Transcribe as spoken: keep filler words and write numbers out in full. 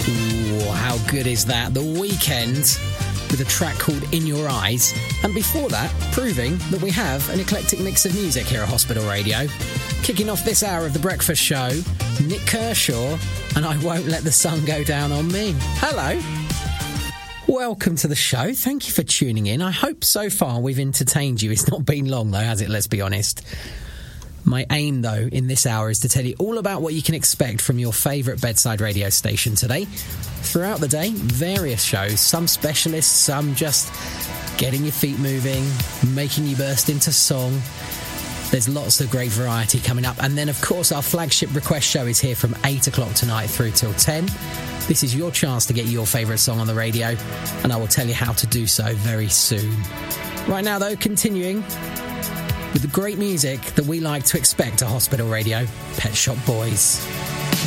Ooh, how good is that? The Weeknd with a track called In Your Eyes. And before that, proving that we have an eclectic mix of music here at Hospital Radio. Kicking off this hour of The Breakfast Show, Nick Kershaw and I Won't Let the Sun Go Down on Me. Hello. Welcome to the show. Thank you for tuning in. I hope so far we've entertained you. It's not been long, though, has it? Let's be honest. My aim, though, in this hour is to tell you all about what you can expect from your favourite bedside radio station today. Throughout the day, various shows, some specialists, some just getting your feet moving, making you burst into song. There's lots of great variety coming up. And then, of course, our flagship request show is here from eight o'clock tonight through till ten. This is your chance to get your favourite song on the radio, and I will tell you how to do so very soon. Right now, though, continuing with the great music that we like to expect at Hospital Radio, Pet Shop Boys.